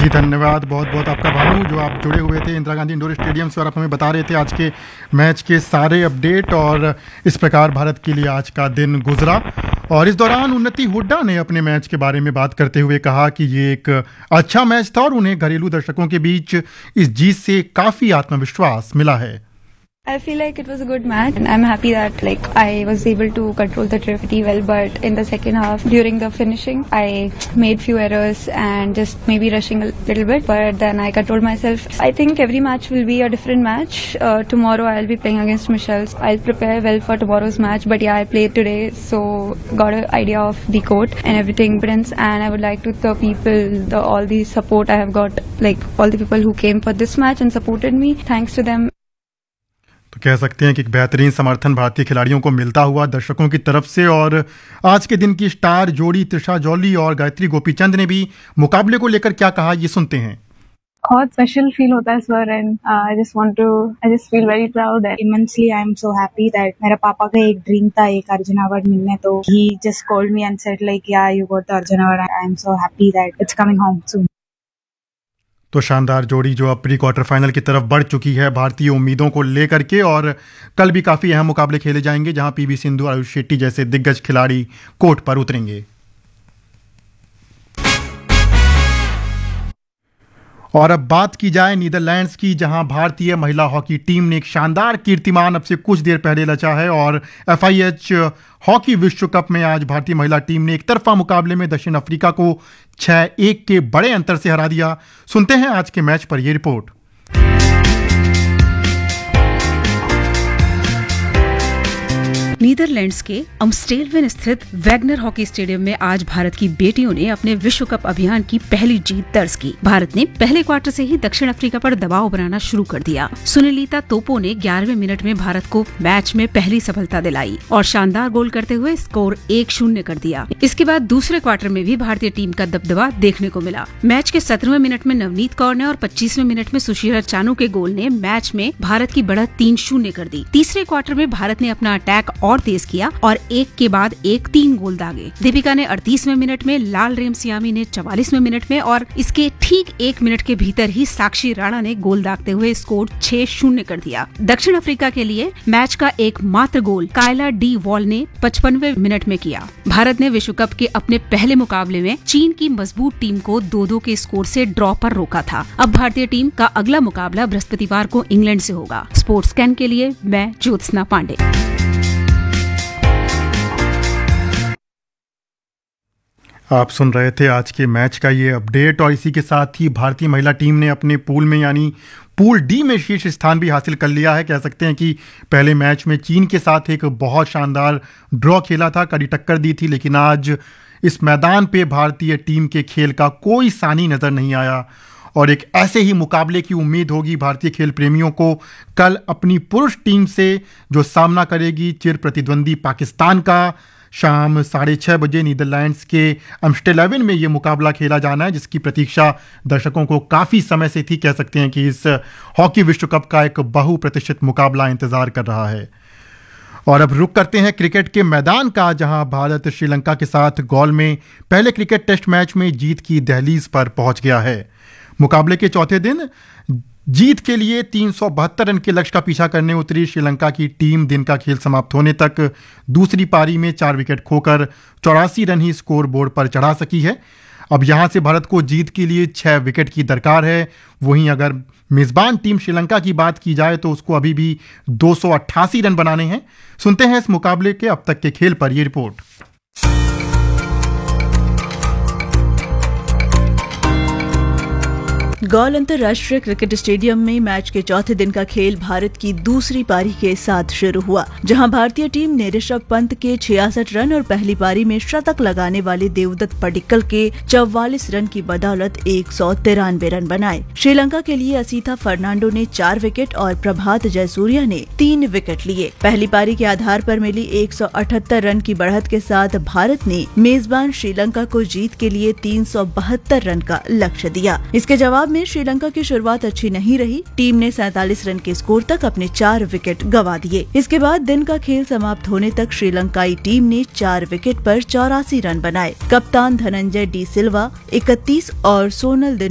जी धन्यवाद, बहुत बहुत आपका भानु, जो आप जुड़े हुए थे इंदिरा गांधी इंडोर स्टेडियम से और आप हमें बता रहे थे आज के मैच के सारे अपडेट। और इस प्रकार भारत के लिए आज का दिन गुजरा। और इस दौरान उन्नति हुड्डा ने अपने मैच के बारे में बात करते हुए कहा कि ये एक अच्छा मैच था और उन्हें घरेलू दर्शकों के बीच इस जीत से काफ़ी आत्मविश्वास मिला है। I feel like it was a good match and I'm happy that I was able to control the pretty well, but in the second half during the finishing I made few errors and just maybe rushing a little bit, but then I controlled myself. I think every match will be a different match. Tomorrow I'll be playing against Michelle's. I'll prepare well for tomorrow's match, but yeah, I played today, so got an idea of the court and everything. And I would like to thank people, all the support I have got, all the people who came for this match and supported me. Thanks to them. तो कह सकते हैं कि एक बेहतरीन समर्थन भारतीय खिलाड़ियों को मिलता हुआ दर्शकों की तरफ से। और आज के दिन की स्टार जोड़ी त्रिशा जॉली और गायत्री गोपीचंद ने भी मुकाबले को लेकर क्या कहा, ये सुनते हैं। बहुत स्पेशल फील होता है sir, and I just feel very proud and immensely I am so happy that मेरा पापा का एक ड्रीम था एक अर्जुन अवार्ड मिलने, तो ही just called me and said या you got the Arjun award. I am so happy that it's coming home soon. तो शानदार जोड़ी जो अब प्री क्वार्टर फाइनल की तरफ बढ़ चुकी है भारतीय उम्मीदों को लेकर के। और कल भी काफ़ी अहम मुकाबले खेले जाएंगे जहां पीवी सिंधु, आयुष शेट्टी जैसे दिग्गज खिलाड़ी कोर्ट पर उतरेंगे। और अब बात की जाए नीदरलैंड्स की, जहां भारतीय महिला हॉकी टीम ने एक शानदार कीर्तिमान अब से कुछ देर पहले रचा है। और FIH हॉकी विश्व कप में आज भारतीय महिला टीम ने एक तरफा मुकाबले में दक्षिण अफ्रीका को 6-1 के बड़े अंतर से हरा दिया। सुनते हैं आज के मैच पर यह रिपोर्ट। नीदरलैंड्स के अम्स्टेलवेन स्थित वैगनर हॉकी स्टेडियम में आज भारत की बेटियों ने अपने विश्व कप अभियान की पहली जीत दर्ज की। भारत ने पहले क्वार्टर से ही दक्षिण अफ्रीका पर दबाव बनाना शुरू कर दिया। सुनीलिता तोपो ने 11वें मिनट में भारत को मैच में पहली सफलता दिलाई और शानदार गोल करते हुए स्कोर 1-0 कर दिया। इसके बाद दूसरे क्वार्टर में भी भारतीय टीम का दबदबा देखने को मिला। मैच के 17वें मिनट में नवनीत कौर ने और 25वें मिनट में सुशीला चानू के गोल ने मैच में भारत की बढ़त 3-0 कर दी। तीसरे क्वार्टर में भारत ने अपना अटैक और तेज किया और एक के बाद एक 3 गोल दागे। दीपिका ने 38वें मिनट में, लाल रेमसियामी ने 44वें मिनट में और इसके ठीक 1 मिनट के भीतर ही साक्षी राणा ने गोल दागते हुए स्कोर 6-0 कर दिया। दक्षिण अफ्रीका के लिए मैच का एकमात्र गोल कायला डी वॉल ने 55वें मिनट में किया। भारत ने विश्व कप के अपने पहले मुकाबले में चीन की मजबूत टीम को 2-2 के स्कोर से ड्रॉ पर रोका था। अब भारतीय टीम का अगला मुकाबला बृहस्पतिवार को इंग्लैंड से होगा। स्पोर्ट्स स्कैन के लिए मैं ज्योत्सना पांडे। आप सुन रहे थे आज के मैच का ये अपडेट। और इसी के साथ ही भारतीय महिला टीम ने अपने पूल में यानी पूल डी में शीर्ष स्थान भी हासिल कर लिया है। कह सकते हैं कि पहले मैच में चीन के साथ एक बहुत शानदार ड्रॉ खेला था, कड़ी टक्कर दी थी, लेकिन आज इस मैदान पे भारतीय टीम के खेल का कोई सानी नज़र नहीं आया। और एक ऐसे ही मुकाबले की उम्मीद होगी भारतीय खेल प्रेमियों को कल अपनी पुरुष टीम से, जो सामना करेगी चिर प्रतिद्वंदी पाकिस्तान का। शाम 6:30 बजे नीदरलैंड्स के अम्स्टेलवेन में ये मुकाबला खेला जाना है, जिसकी प्रतीक्षा दर्शकों को काफ़ी समय से थी। कह सकते हैं कि इस हॉकी विश्व कप का एक बहुप्रतीक्षित मुकाबला इंतजार कर रहा है। और अब रुक करते हैं क्रिकेट के मैदान का, जहां भारत श्रीलंका के साथ गॉल में पहले क्रिकेट टेस्ट मैच में जीत की दहलीज पर पहुंच गया है। मुकाबले के चौथे दिन जीत के लिए 372 रन के लक्ष्य का पीछा करने उतरी श्रीलंका की टीम दिन का खेल समाप्त होने तक दूसरी पारी में 4 विकेट खोकर 84 रन ही स्कोर बोर्ड पर चढ़ा सकी है। अब यहां से भारत को जीत के लिए 6 विकेट की दरकार है। वहीं अगर मेजबान टीम श्रीलंका की बात की जाए तो उसको अभी भी 288 रन बनाने हैं। सुनते हैं इस मुकाबले के अब तक के खेल पर यह रिपोर्ट। गॉल अंतर्राष्ट्रीय क्रिकेट स्टेडियम में मैच के चौथे दिन का खेल भारत की दूसरी पारी के साथ शुरू हुआ, जहां भारतीय टीम ने ऋषभ पंत के 66 रन और पहली पारी में शतक लगाने वाले देवदत्त पडिक्कल के 44 रन की बदौलत 193 रन बनाए। श्रीलंका के लिए असीथा फर्नांडो ने 4 विकेट और प्रभात जयसूर्या ने 3 विकेट लिए। पहली पारी के आधार पर मिली 178 रन की बढ़त के साथ भारत ने मेजबान श्रीलंका को जीत के लिए 372 रन का लक्ष्य दिया। इसके जवाब में श्रीलंका की शुरुआत अच्छी नहीं रही। टीम ने 47 रन के स्कोर तक अपने 4 विकेट गंवा दिए। इसके बाद दिन का खेल समाप्त होने तक श्रीलंकाई टीम ने 4 विकेट पर 84 रन बनाए। कप्तान धनंजय डी सिल्वा 31 और सोनल